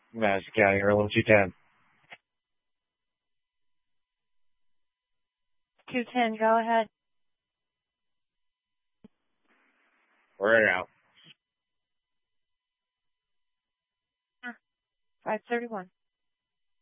Madison County, Earlham 210. 210, go ahead. We're in out. 531.